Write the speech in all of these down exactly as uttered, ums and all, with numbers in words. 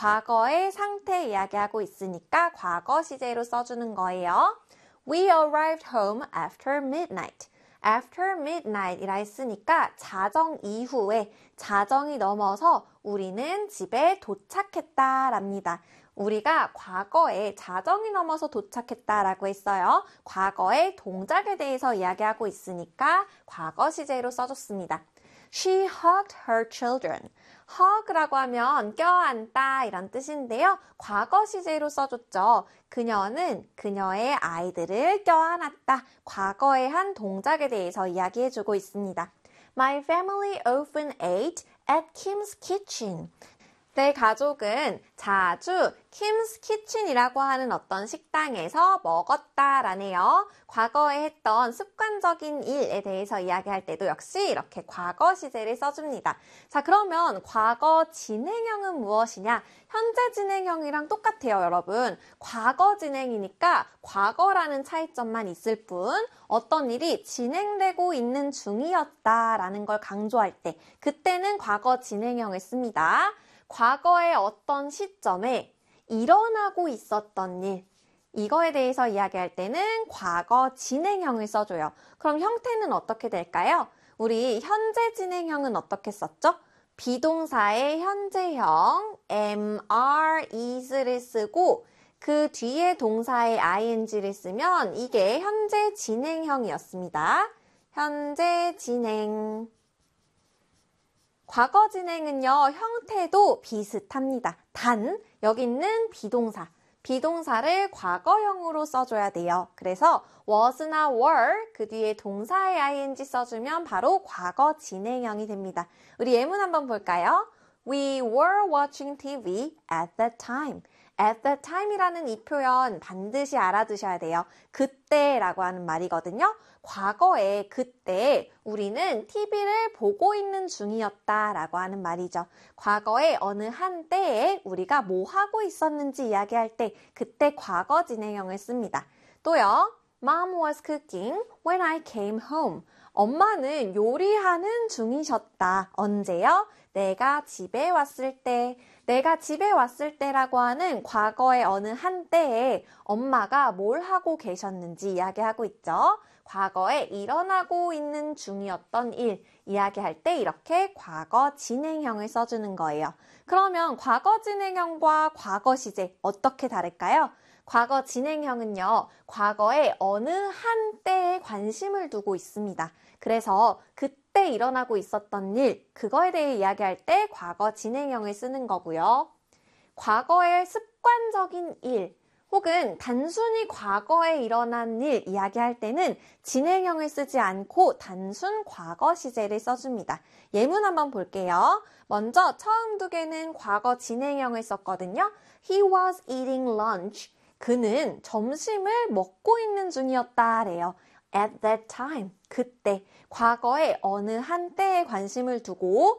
과거의 상태 이야기하고 있으니까 과거 시제로 써주는 거예요. We arrived home after midnight. After midnight 이라 했으니까 자정 이후에 자정이 넘어서 우리는 집에 도착했다 랍니다. 우리가 과거에 자정이 넘어서 도착했다라고 했어요. 과거의 동작에 대해서 이야기하고 있으니까 과거 시제로 써줬습니다. She hugged her children. hug라고 하면 껴안다 이런 뜻인데요. 과거 시제로 써줬죠. 그녀는 그녀의 아이들을 껴안았다. 과거의 한 동작에 대해서 이야기해주고 있습니다. My family often ate at Kim's kitchen. 내 가족은 자주 Kim's Kitchen이라고 하는 어떤 식당에서 먹었다라네요. 과거에 했던 습관적인 일에 대해서 이야기할 때도 역시 이렇게 과거 시제를 써줍니다. 자, 그러면 과거 진행형은 무엇이냐? 현재 진행형이랑 똑같아요, 여러분. 과거 진행이니까 과거라는 차이점만 있을 뿐 어떤 일이 진행되고 있는 중이었다라는 걸 강조할 때 그때는 과거 진행형을 씁니다. 과거의 어떤 시점에 일어나고 있었던 일, 이거에 대해서 이야기할 때는 과거 진행형을 써줘요. 그럼 형태는 어떻게 될까요? 우리 현재 진행형은 어떻게 썼죠? 비동사의 현재형 am, are, is를 쓰고 그 뒤에 동사의 ing를 쓰면 이게 현재 진행형이었습니다. 현재 진행. 과거 진행은요, 형태도 비슷합니다. 단, 여기 있는 비동사, 비동사를 과거형으로 써줘야 돼요. 그래서 was나 were, 그 뒤에 동사의 ing 써주면 바로 과거 진행형이 됩니다. 우리 예문 한번 볼까요? We were watching 티비 at that time. at that time이라는 이 표현 반드시 알아두셔야 돼요. 그때라고 하는 말이거든요. 과거에 그때 우리는 티비를 보고 있는 중이었다라고 하는 말이죠. 과거에 어느 한때에 우리가 뭐 하고 있었는지 이야기할 때 그때 과거 진행형을 씁니다. 또요. Mom was cooking when I came home. 엄마는 요리하는 중이셨다. 언제요? 내가 집에 왔을 때. 내가 집에 왔을 때라고 하는 과거의 어느 한때에 엄마가 뭘 하고 계셨는지 이야기하고 있죠. 과거에 일어나고 있는 중이었던 일 이야기할 때 이렇게 과거 진행형을 써주는 거예요. 그러면 과거 진행형과 과거 시제 어떻게 다를까요? 과거 진행형은요, 과거에 어느 한때에 관심을 두고 있습니다. 그래서 그때 일어나고 있었던 일, 그거에 대해 이야기할 때 과거 진행형을 쓰는 거고요. 과거의 습관적인 일, 혹은 단순히 과거에 일어난 일 이야기할 때는 진행형을 쓰지 않고 단순 과거 시제를 써줍니다. 예문 한번 볼게요. 먼저 처음 두 개는 과거 진행형을 썼거든요. He was eating lunch. 그는 점심을 먹고 있는 중이었다래요. At that time, 그때, 과거의 어느 한때에 관심을 두고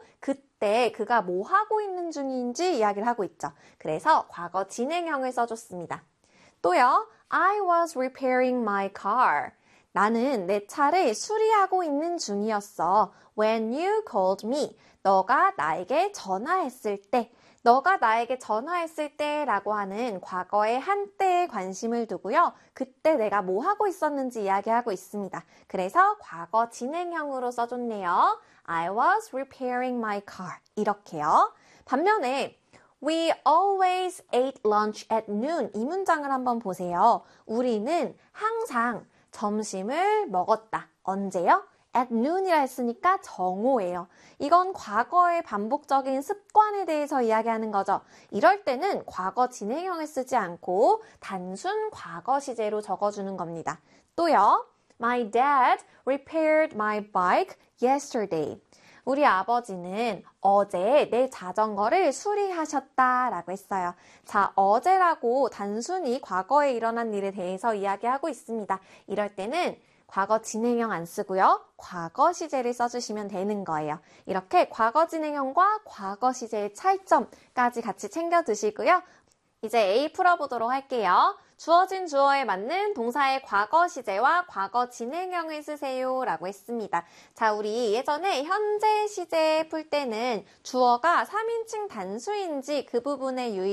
그때 그가 뭐 하고 있는 중인지 이야기를 하고 있죠. 그래서 과거 진행형을 써줬습니다. 또요, I was repairing my car. 나는 내 차를 수리하고 있는 중이었어. When you called me. 너가 나에게 전화했을 때. 너가 나에게 전화했을 때라고 하는 과거의 한때에 관심을 두고요. 그때 내가 뭐 하고 있었는지 이야기하고 있습니다. 그래서 과거 진행형으로 써줬네요. I was repairing my car. 이렇게요. 반면에 We always ate lunch at noon. 이 문장을 한번 보세요. 우리는 항상 점심을 먹었다. 언제요? at noon이라 했으니까 정오예요. 이건 과거의 반복적인 습관에 대해서 이야기하는 거죠. 이럴 때는 과거 진행형을 쓰지 않고 단순 과거 시제로 적어주는 겁니다. 또요. My dad repaired my bike yesterday. 우리 아버지는 어제 내 자전거를 수리하셨다라고 했어요. 자, 어제라고 단순히 과거에 일어난 일에 대해서 이야기하고 있습니다. 이럴 때는 과거 진행형 안 쓰고요. 과거 시제를 써주시면 되는 거예요. 이렇게 과거 진행형과 과거 시제의 차이점까지 같이 챙겨 두시고요. 이제 A 풀어보도록 할게요. 주어진 주어에 맞는 동사의 과거 시제와 과거 진행형을 쓰세요 라고 했습니다. 자, 우리 예전에 현재 시제 풀 때는 주어가 삼인칭 단수인지 그 부분에 유의